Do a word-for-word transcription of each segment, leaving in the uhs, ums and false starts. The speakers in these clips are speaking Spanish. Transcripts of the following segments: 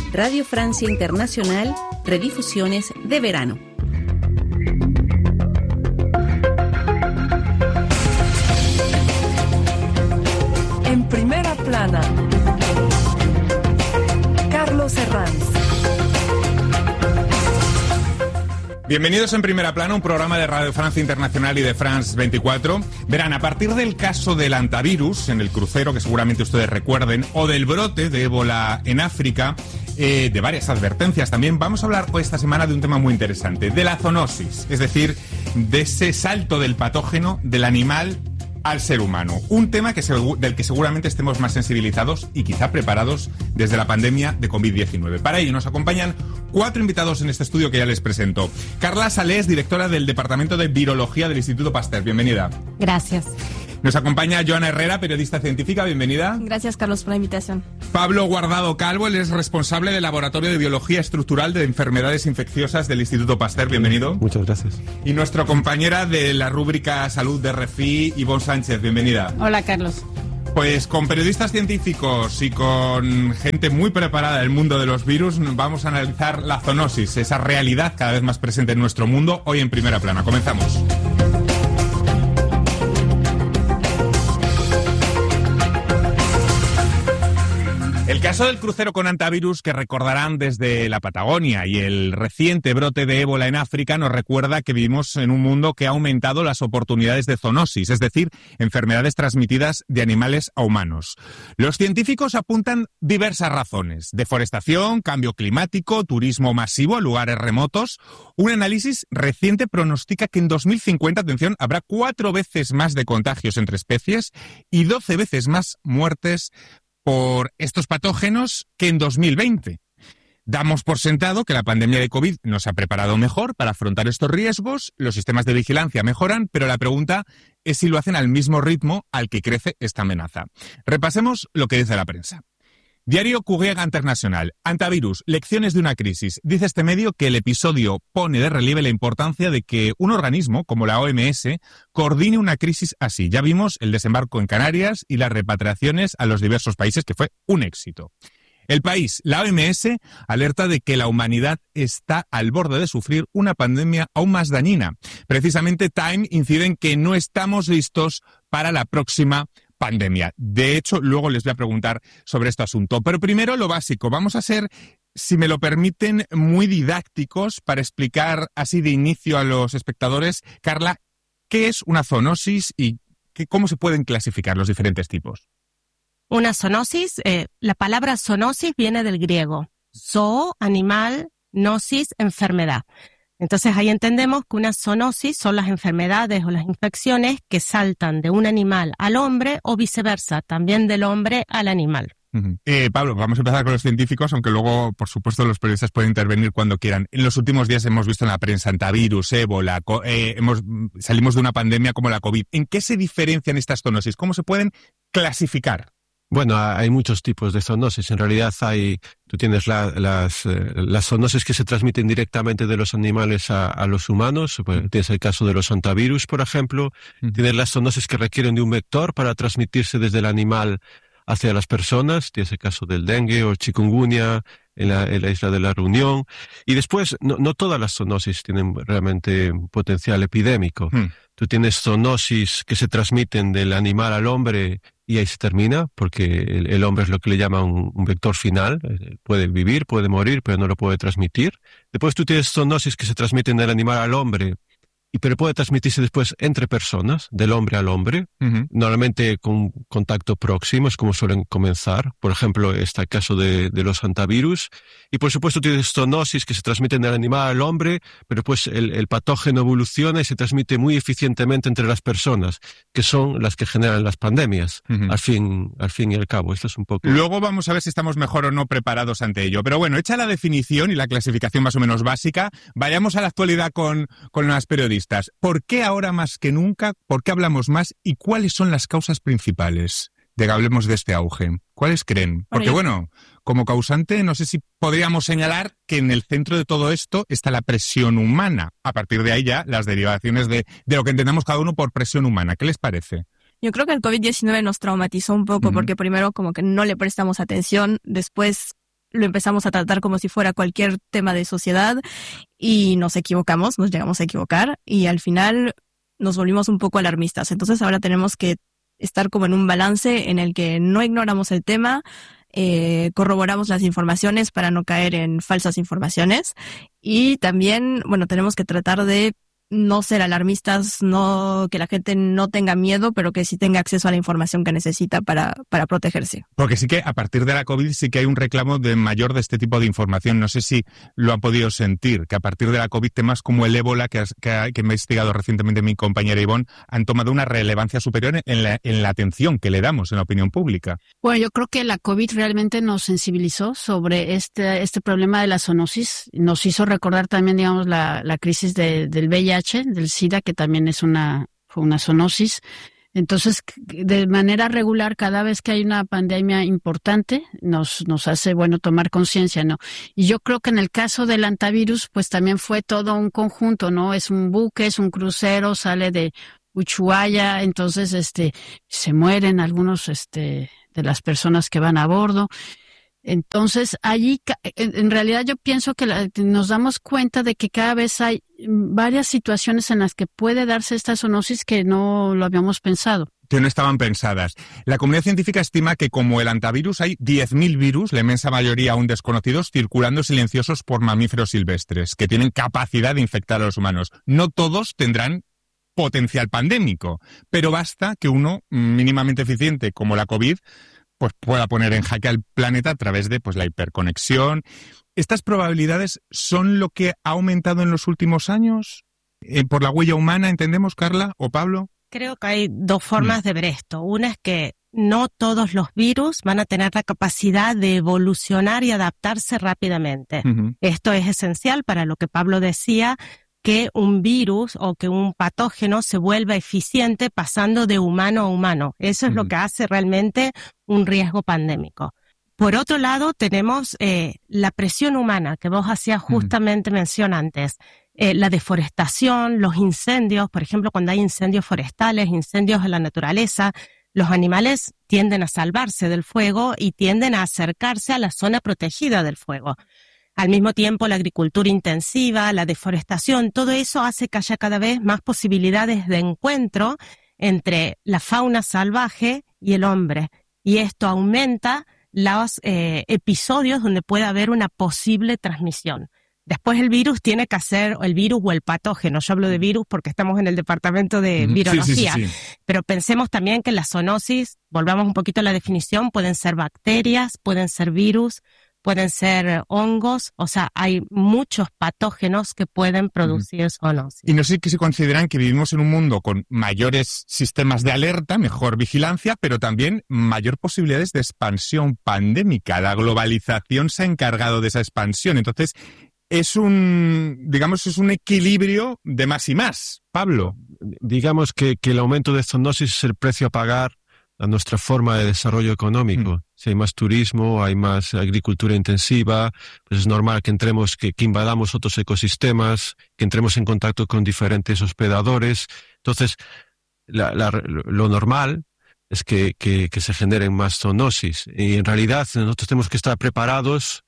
Radio Francia Internacional, redifusiones de verano. En primera plana, Carlos Herranz. Bienvenidos en Primera Plana, un programa de Radio Francia Internacional y de France veinticuatro. Verán, a partir del caso del hantavirus en el crucero, que seguramente ustedes recuerden, o del brote de ébola en África, eh, de varias advertencias también, vamos a hablar hoy esta semana de un tema muy interesante, de la zoonosis, es decir, de ese salto del patógeno del animal al ser humano. Un tema que se, del que seguramente estemos más sensibilizados y quizá preparados desde la pandemia de covid diecinueve. Para ello nos acompañan cuatro invitados en este estudio que ya les presento. Carla Salés, directora del Departamento de Virología del Instituto Pasteur. Bienvenida. Gracias. Nos acompaña Joana Herrera, periodista científica. Bienvenida. Gracias, Carlos, por la invitación. Pablo Guardado Calvo, él es responsable del Laboratorio de Biología Estructural de Enfermedades Infecciosas del Instituto Pasteur. Bienvenido. Muchas gracias. Y nuestra compañera de la rúbrica Salud de R F I, Ivonne Sánchez. Bienvenida. Hola, Carlos. Pues con periodistas científicos y con gente muy preparada del mundo de los virus, vamos a analizar la zoonosis, esa realidad cada vez más presente en nuestro mundo, hoy en Primera Plana. Comenzamos. El caso del crucero con hantavirus, que recordarán desde la Patagonia, y el reciente brote de ébola en África nos recuerda que vivimos en un mundo que ha aumentado las oportunidades de zoonosis, es decir, enfermedades transmitidas de animales a humanos. Los científicos apuntan diversas razones: deforestación, cambio climático, turismo masivo a lugares remotos. Un análisis reciente pronostica que en dos mil cincuenta, atención, habrá cuatro veces más de contagios entre especies y doce veces más muertes por estos patógenos que en dos mil veinte. Damos por sentado que la pandemia de COVID nos ha preparado mejor para afrontar estos riesgos, los sistemas de vigilancia mejoran, pero la pregunta es si lo hacen al mismo ritmo al que crece esta amenaza. Repasemos lo que dice la prensa. Diario Courrier International. Hantavirus, lecciones de una crisis. Dice este medio que el episodio pone de relieve la importancia de que un organismo como la O M S coordine una crisis así. Ya vimos el desembarco en Canarias y las repatriaciones a los diversos países, que fue un éxito. El País, la O M S, alerta de que la humanidad está al borde de sufrir una pandemia aún más dañina. Precisamente Time incide en que no estamos listos para la próxima pandemia. De hecho, luego les voy a preguntar sobre este asunto. Pero primero lo básico. Vamos a ser, si me lo permiten, muy didácticos para explicar así de inicio a los espectadores. Carla, ¿qué es una zoonosis y qué, cómo se pueden clasificar los diferentes tipos? Una zoonosis, eh, la palabra zoonosis viene del griego. Zoo, animal, gnosis, enfermedad. Entonces ahí entendemos que una zoonosis son las enfermedades o las infecciones que saltan de un animal al hombre o viceversa, también del hombre al animal. Uh-huh. Eh, Pablo, vamos a empezar con los científicos, aunque luego, por supuesto, los periodistas pueden intervenir cuando quieran. En los últimos días hemos visto en la prensa hantavirus, ébola, co- eh, hemos, salimos de una pandemia como la COVID. ¿En qué se diferencian estas zoonosis? ¿Cómo se pueden clasificar? Bueno, hay muchos tipos de zoonosis. En realidad hay, tú tienes la, las, eh, las zoonosis que se transmiten directamente de los animales a, a los humanos. Pues, tienes el caso de los hantavirus, por ejemplo. Uh-huh. Tienes las zoonosis que requieren de un vector para transmitirse desde el animal hacia las personas. Tienes el caso del dengue o chikungunya en la, en la isla de la Reunión. Y después, no, no todas las zoonosis tienen realmente potencial epidémico. Uh-huh. Tú tienes zoonosis que se transmiten del animal al hombre y ahí se termina, porque el, el hombre es lo que le llama un, un vector final. Puede vivir, puede morir, pero no lo puede transmitir. Después tú tienes zoonosis que se transmiten del animal al hombre, y pero puede transmitirse después entre personas, del hombre al hombre, uh-huh. normalmente con contacto próximo, es como suelen comenzar. Por ejemplo, está el caso de, de los hantavirus. Y por supuesto tienes zoonosis que se transmiten del animal al hombre, pero pues el, el patógeno evoluciona y se transmite muy eficientemente entre las personas, que son las que generan las pandemias, uh-huh. al fin, al fin y al cabo. Esto es un poco... Luego vamos a ver si estamos mejor o no preparados ante ello. Pero bueno, hecha la definición y la clasificación más o menos básica, vayamos a la actualidad con, con las periodistas. ¿Por qué ahora más que nunca? ¿Por qué hablamos más? ¿Y cuáles son las causas principales de que hablemos de este auge? ¿Cuáles creen? Porque bueno, como causante no sé si podríamos señalar que en el centro de todo esto está la presión humana. A partir de ahí ya las derivaciones de, de lo que entendamos cada uno por presión humana. ¿Qué les parece? Yo creo que el covid diecinueve nos traumatizó un poco, uh-huh. porque primero como que no le prestamos atención, después lo empezamos a tratar como si fuera cualquier tema de sociedad y nos equivocamos, nos llegamos a equivocar y al final nos volvimos un poco alarmistas. Entonces ahora tenemos que estar como en un balance en el que no ignoramos el tema, eh, corroboramos las informaciones para no caer en falsas informaciones y también, bueno, tenemos que tratar de no ser alarmistas, no que la gente no tenga miedo, pero que sí tenga acceso a la información que necesita para, para protegerse. Porque sí que a partir de la COVID sí que hay un reclamo de mayor de este tipo de información. No sé si lo han podido sentir, que a partir de la COVID temas como el ébola, que, has, que, ha, que me ha investigado recientemente mi compañera Ivonne, han tomado una relevancia superior en la, en la atención que le damos en la opinión pública. Bueno, yo creo que la COVID realmente nos sensibilizó sobre este, este problema de la zoonosis. Nos hizo recordar también, digamos, la, la crisis de, del V I H, del SIDA, que también es una, fue una zoonosis. Entonces, de manera regular, cada vez que hay una pandemia importante, nos, nos hace, bueno, tomar conciencia, ¿no? Y yo creo que en el caso del hantavirus, pues también fue todo un conjunto, ¿no? Es un buque, es un crucero, sale de Ushuaia, entonces, este, se mueren algunos, este, de las personas que van a bordo. Entonces, allí, en realidad yo pienso que la, nos damos cuenta de que cada vez hay varias situaciones en las que puede darse esta zoonosis que no lo habíamos pensado. Que no estaban pensadas. La comunidad científica estima que como el hantavirus hay diez mil virus, la inmensa mayoría aún desconocidos, circulando silenciosos por mamíferos silvestres, que tienen capacidad de infectar a los humanos. No todos tendrán potencial pandémico, pero basta que uno mínimamente eficiente, como la COVID, pues pueda poner en jaque al planeta a través de pues la hiperconexión. ¿Estas probabilidades son lo que ha aumentado en los últimos años? Eh, ¿Por la huella humana, entendemos, Carla o Pablo? Creo que hay dos formas de ver esto. Una es que no todos los virus van a tener la capacidad de evolucionar y adaptarse rápidamente. Uh-huh. Esto es esencial para lo que Pablo decía, que un virus o que un patógeno se vuelva eficiente pasando de humano a humano. Eso es mm. lo que hace realmente un riesgo pandémico. Por otro lado, tenemos eh, la presión humana, que vos hacías justamente mm. mención antes. Eh, la deforestación, los incendios, por ejemplo, cuando hay incendios forestales, incendios en la naturaleza, los animales tienden a salvarse del fuego y tienden a acercarse a la zona protegida del fuego. Al mismo tiempo, la agricultura intensiva, la deforestación, todo eso hace que haya cada vez más posibilidades de encuentro entre la fauna salvaje y el hombre. Y esto aumenta los eh, episodios donde puede haber una posible transmisión. Después el virus tiene que hacer, el virus o el patógeno, yo hablo de virus porque estamos en el departamento de virología, sí, sí, sí, sí. Pero pensemos también que la zoonosis, volvamos un poquito a la definición, pueden ser bacterias, pueden ser virus, pueden ser hongos, o sea, hay muchos patógenos que pueden producir uh-huh. zoonosis. Y no sé si consideran que vivimos en un mundo con mayores sistemas de alerta, mejor vigilancia, pero también mayor posibilidades de expansión pandémica. La globalización se ha encargado de esa expansión, entonces es un, digamos, es un equilibrio de más y más. Pablo. Digamos que, que el aumento de zoonosis es el precio a pagar a nuestra forma de desarrollo económico. Mm. Si hay más turismo, hay más agricultura intensiva, pues es normal que entremos, que, que invadamos otros ecosistemas, que entremos en contacto con diferentes hospedadores. Entonces, la, la, lo normal es que, que, que se generen más zoonosis. Y en realidad nosotros tenemos que estar preparados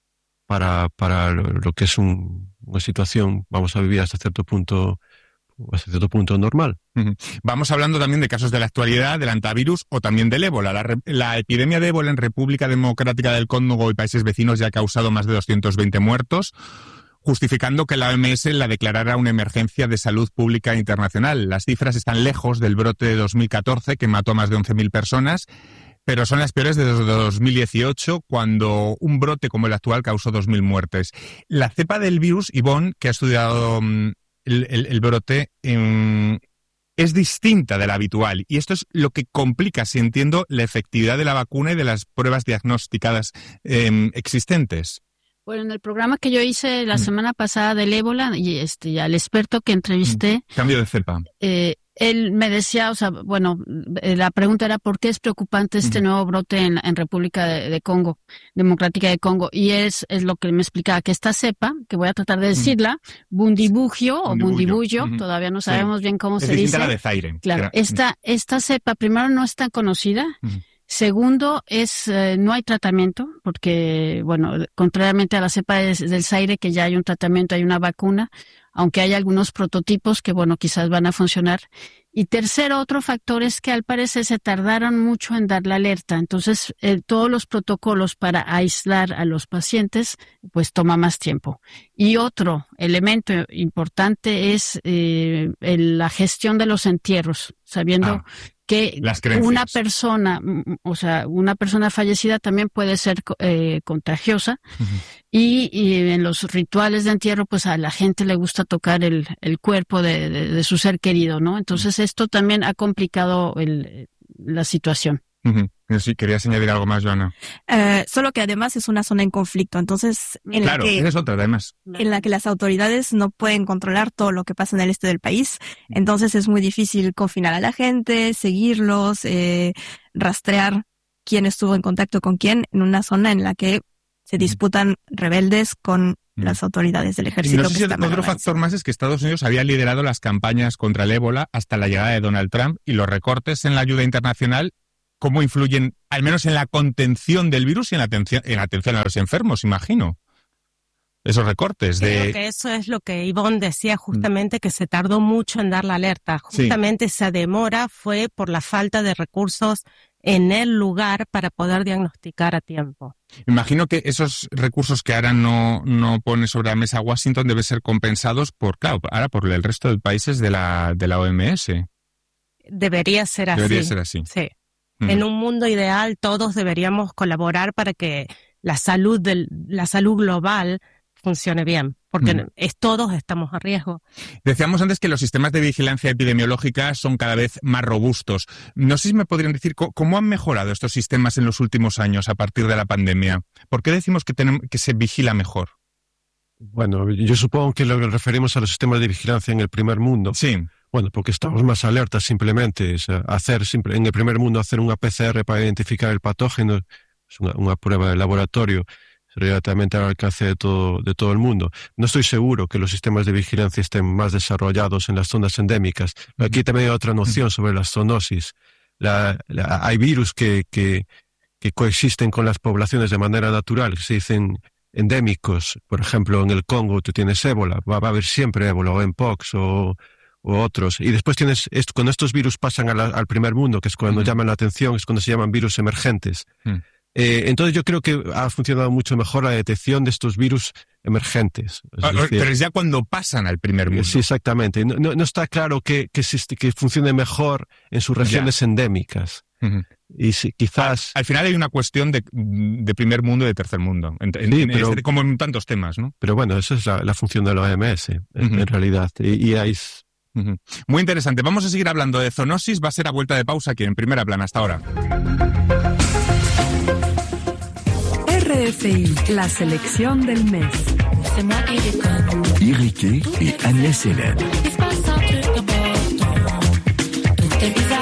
para, para lo, lo que es un, una situación, vamos a vivir hasta cierto punto, hasta cierto punto normal. Uh-huh. Vamos hablando también de casos de la actualidad, del hantavirus o también del ébola. La, la epidemia de ébola en República Democrática del Congo y países vecinos ya ha causado más de doscientos veinte muertos, justificando que la O M S la declarara una emergencia de salud pública internacional. Las cifras están lejos del brote de dos mil catorce, que mató a más de once mil personas, pero son las peores desde dos mil dieciocho, cuando un brote como el actual causó dos mil muertes. La cepa del virus, Ivonne, que ha estudiado um, el, el, el brote, um, es distinta de la habitual. Y esto es lo que complica, si entiendo, la efectividad de la vacuna y de las pruebas diagnosticadas um, existentes. Bueno, en el programa que yo hice la mm. semana pasada del ébola, y este, al experto que entrevisté... Cambio de cepa. Eh, él me decía, o sea, bueno, la pregunta era ¿por qué es preocupante este mm. nuevo brote en, en República de, de Congo, Democrática de Congo? Y es, es lo que me explicaba, que esta cepa, que voy a tratar de decirla, mm. Bundibugyo o Bundibugyo, mm-hmm. todavía no sabemos sí. bien cómo es se dice. Es la de Zaire. Claro, esta, esta cepa primero no es tan conocida. Mm. Segundo, es eh, no hay tratamiento, porque, bueno, contrariamente a la cepa de, del Zaire, que ya hay un tratamiento, hay una vacuna, aunque hay algunos prototipos que, bueno, quizás van a funcionar. Y tercero, otro factor es que al parecer se tardaron mucho en dar la alerta. Entonces, eh, todos los protocolos para aislar a los pacientes, pues toma más tiempo. Y otro elemento importante es eh, el, la gestión de los entierros, sabiendo... Ah. que una persona, o sea, una persona fallecida también puede ser eh, contagiosa. Uh-huh. y, y en los rituales de entierro, pues a la gente le gusta tocar el, el cuerpo de, de, de su ser querido, ¿no? Entonces uh-huh. esto también ha complicado el, la situación. Uh-huh. Sí, querías añadir algo más, Joana. Uh, solo que además es una zona en conflicto, entonces en claro, la que esa es otra, además. En la que las autoridades no pueden controlar todo lo que pasa en el este del país, entonces es muy difícil confinar a la gente, seguirlos, eh, rastrear quién estuvo en contacto con quién en una zona en la que se disputan rebeldes con las autoridades del ejército. Y no sé si otro factor más es que Estados Unidos había liderado las campañas contra el ébola hasta la llegada de Donald Trump, y los recortes en la ayuda internacional, ¿cómo influyen, al menos en la contención del virus y en la atención, en la atención a los enfermos, imagino? Esos recortes de... Creo que eso es lo que Ivonne decía justamente, mm. que se tardó mucho en dar la alerta. Justamente sí. Esa demora fue por la falta de recursos en el lugar para poder diagnosticar a tiempo. Imagino que esos recursos que ahora no, no pone sobre la mesa Washington deben ser compensados por, claro, ahora por el resto de países de la, de la O M S. Debería ser así. Debería ser así. Sí. En un mundo ideal todos deberíamos colaborar para que la salud del, la salud global funcione bien, porque mm. es, todos estamos a riesgo. Decíamos antes que los sistemas de vigilancia epidemiológica son cada vez más robustos. No sé si me podrían decir cómo, cómo han mejorado estos sistemas en los últimos años a partir de la pandemia. ¿Por qué decimos que, tenemos, que se vigila mejor? Bueno, yo supongo que lo referimos a los sistemas de vigilancia en el primer mundo. Sí. Bueno, porque estamos más alertas simplemente. O sea, hacer simple, en el primer mundo hacer una P C R para identificar el patógeno es una, una prueba de laboratorio relativamente al alcance de todo, de todo el mundo. No estoy seguro que los sistemas de vigilancia estén más desarrollados en las zonas endémicas. Aquí también hay otra noción sobre la zoonosis. La, la, hay virus que, que, que coexisten con las poblaciones de manera natural, que se dicen endémicos. Por ejemplo, en el Congo tú tienes ébola, va, va a haber siempre ébola, o mpox, o... o otros. Y después tienes, esto, cuando estos virus pasan a la, al primer mundo, que es cuando uh-huh. llaman la atención, es cuando se llaman virus emergentes. Uh-huh. Eh, entonces yo creo que ha funcionado mucho mejor la detección de estos virus emergentes. Es ah, decir, pero es ya cuando pasan al primer mundo. Sí, exactamente. No, no, no está claro que, que, que funcione mejor en sus regiones ya. endémicas. Uh-huh. Y si, quizás... Al, al final hay una cuestión de, de primer mundo y de tercer mundo, en, en, sí, pero, este, como en tantos temas, ¿no? Pero bueno, esa es la, la función de la O M S, uh-huh. en, en realidad. Y, y hay... Uh-huh. Muy interesante. Vamos a seguir hablando de zoonosis. Va a ser a vuelta de pausa aquí en Primera Plana. Hasta ahora. R F I, la selección del mes. Iriké y Agnès Hélène.